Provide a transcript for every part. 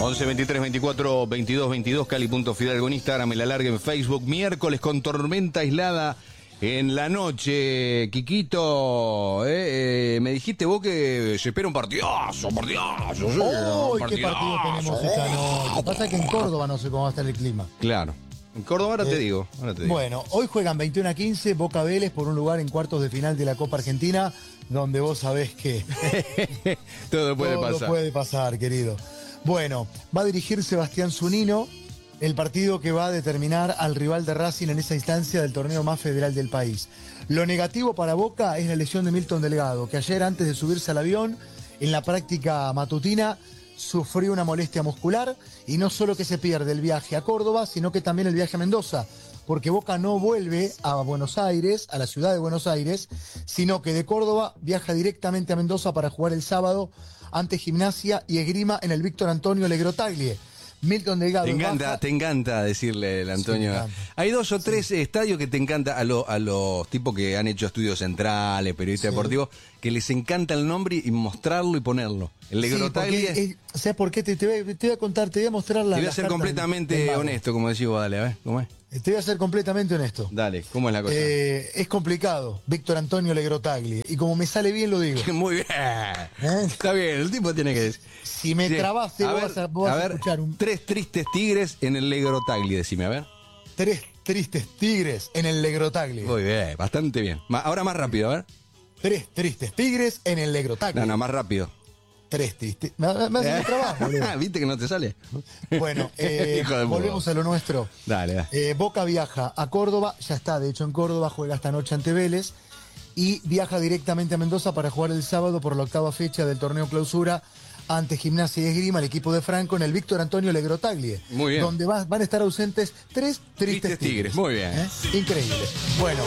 11 23 24 22 22, Cali.Fidalgo en Instagram, el alargue en Facebook. Miércoles con tormenta aislada en la noche. Quiquito, me dijiste vos que se espera un partidazo, sí, ¡Oh! ¿Qué partido tenemos esta noche? Lo que pasa es que en Córdoba no sé cómo va a estar el clima. Claro. En Córdoba ahora te digo. Bueno, hoy juegan 21-15 Boca Vélez por un lugar en cuartos de final de la Copa Argentina, donde vos sabés que todo puede pasar, querido. Bueno, va a dirigir Sebastián Zunino, el partido que va a determinar al rival de Racing en esa instancia del torneo más federal del país. Lo negativo para Boca es la lesión de Milton Delgado, que ayer antes de subirse al avión, en la práctica matutina, sufrió una molestia muscular y no solo que se pierde el viaje a Córdoba, sino que también el viaje a Mendoza, porque Boca no vuelve a Buenos Aires, a la ciudad de Buenos Aires, sino que de Córdoba viaja directamente a Mendoza para jugar el sábado ante Gimnasia y Esgrima en el Víctor Antonio Legrotaglie. Milton Delgado. Te encanta decirle el Antonio. Sí, hay dos o tres estadios que te encanta a los tipos que han hecho estudios centrales, periodistas deportivos, que les encanta el nombre y mostrarlo y ponerlo. El Legrotaglie. ¿Sabes por qué? Te voy a contar, te voy a mostrar la. Te voy a ser completamente honesto, como decís vos, dale, a ver, ¿cómo es? Te voy a ser completamente honesto. Dale, ¿cómo es la cosa? Es complicado, Víctor Antonio Legrotaglie. Y como me sale bien, lo digo. Muy bien. Está bien, el tipo tiene que decir. Si me trabaste, vos vas a escuchar un... 3 tristes tigres en el Legrotaglie, decime, a ver. 3 tristes tigres en el Legrotaglie. Muy bien, bastante bien. Ahora más rápido, a ver. 3 tristes tigres en el Legrotaglie. No, más rápido. 3 tristes. Me hace el trabajo, boludo. ¿Viste que no te sale? Bueno, volvemos a lo nuestro. Dale. Boca viaja a Córdoba, ya está, de hecho en Córdoba, juega esta noche ante Vélez y viaja directamente a Mendoza para jugar el sábado por la 8ª fecha del torneo clausura ante Gimnasia y Esgrima, el equipo de Franco, en el Víctor Antonio Legrotaglie. Muy bien. Donde van a estar ausentes 3 tristes tigres. Muy bien. Increíble. Bueno,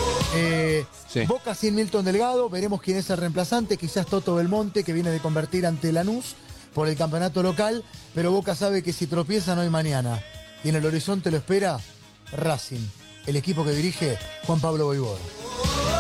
Boca sin Milton Delgado, veremos quién es el reemplazante, quizás Toto Belmonte, que viene de convertir ante Lanús por el campeonato local, pero Boca sabe que si tropieza no hay mañana. Y en el horizonte lo espera Racing, el equipo que dirige Juan Pablo Voivoda.